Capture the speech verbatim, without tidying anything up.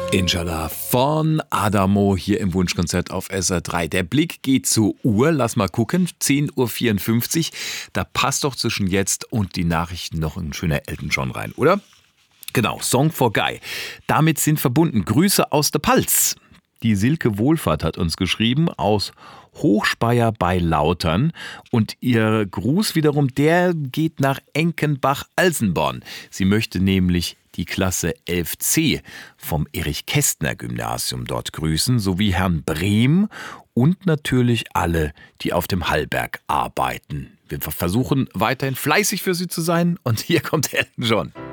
Inshallah von Adamo hier im Wunschkonzert auf S R drei. Der Blick geht zur Uhr. Lass mal gucken. zehn Uhr vierundfünfzig. Da passt doch zwischen jetzt und die Nachrichten noch ein schöner Elton John rein, oder? Genau, Song for Guy. Damit sind verbunden Grüße aus der Palz. Die Silke Wohlfahrt hat uns geschrieben aus Hochspeyer bei Lautern und ihr Gruß wiederum, der geht nach Enkenbach-Alsenborn. Sie möchte nämlich die Klasse elf C vom Erich-Kästner-Gymnasium dort grüßen, sowie Herrn Brehm und natürlich alle, die auf dem Hallberg arbeiten. Wir versuchen weiterhin fleißig für Sie zu sein und hier kommt Elton John.